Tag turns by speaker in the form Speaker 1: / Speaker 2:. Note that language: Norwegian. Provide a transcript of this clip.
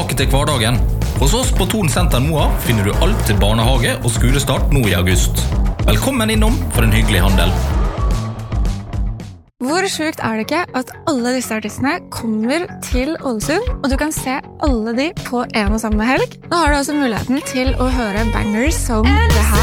Speaker 1: tilbake til hverdagen. Hos oss på Thon Senter Moa finner du alt til barnehage og skolestart nå i august. Velkommen innom for en hyggelig handel.
Speaker 2: Hvor sjukt det ikke at alle disse artistene kommer til Ålesund, og du kan se alle de på en og samme helg? Nå har du altså muligheten til å høre bangers som det her.